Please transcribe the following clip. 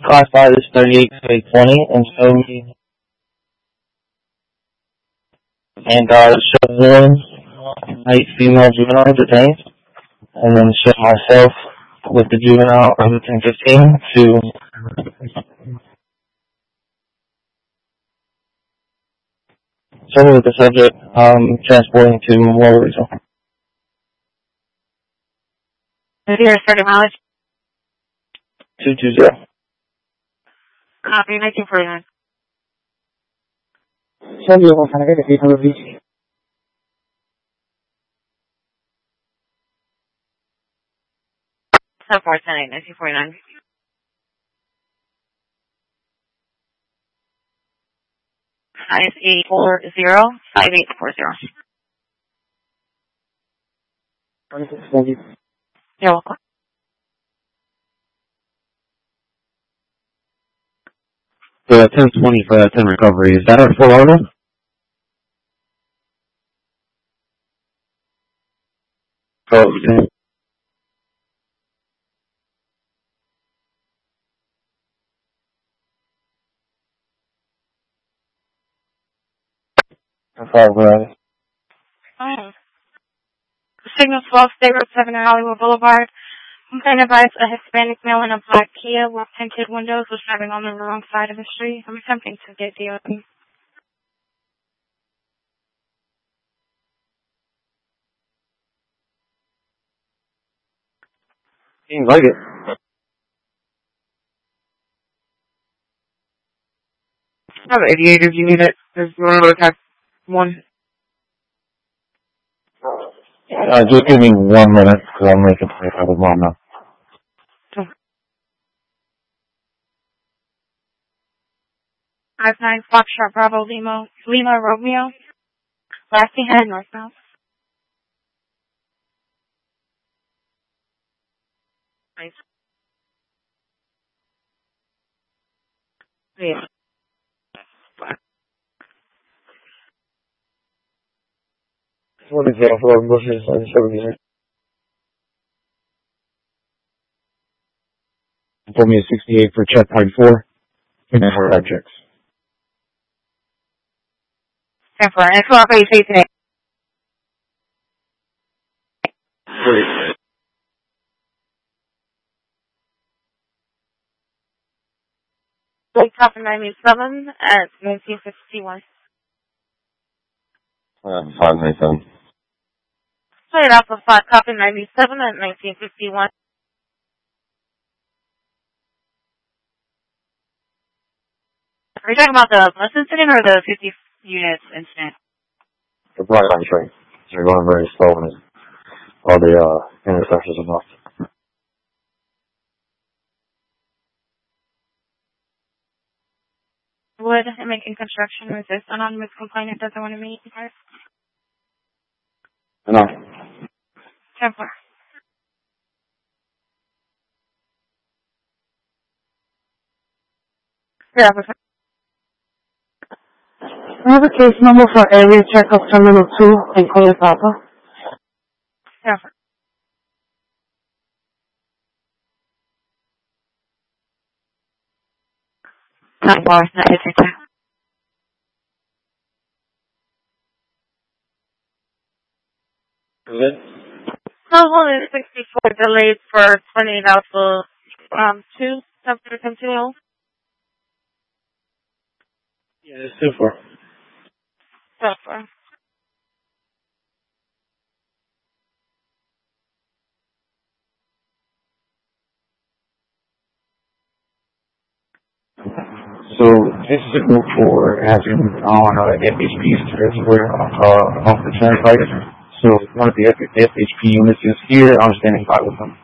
Classified as 38 to 820, and show me, and show one white female juvenile detained, and then show myself with the juvenile of 1015 to show me with the subject transporting to Memorial Regional. Your starting mileage? 220. Copy, 1949. Show me what kind of get a reach. So 410, 1949. Size 840, 5840. Thank you. You're welcome. The 1020 for that 10 recovery, is that our full order? Oh, okay. Signal 12, State Road 7 at Hollywood Boulevard. Complaint advised a Hispanic male in a black Kia with tinted windows was driving on the wrong side of the street. I'm attempting to get DOT. Seems like it. I have 88 if you need it. There's one other type. One. Just give me 1 minute, because I'm making play for the mom now. Oh. 59 Foxtrot Bravo Lima Romeo. Lasting head northbound. Nice. Yeah. What is that for bushes on 78? Pull me a 68 for checkpoint 4. And then for objects. And for an what you say today? Great. Lake Top 97 at 1951. 597. Played off of 5 Copy 97 at 1951. Are you talking about the bus incident or the 50 units incident? The Brightline train. They're going very slow and all the intersections are blocked. Would making construction resist anonymous complainant doesn't want to meet you guys? No. 10-4. Yeah, I have a case number for area check of Terminal 2 in Coyotapa. Yeah. 9 bars, 9 Good. Total is 64 delayed for 28 Alpha 2, subject to continue. Yeah, it's 2-4. So far. So this is a group for having on FHP everywhere off the turnpike. So one of the FHP units is here. I'm standing by with them.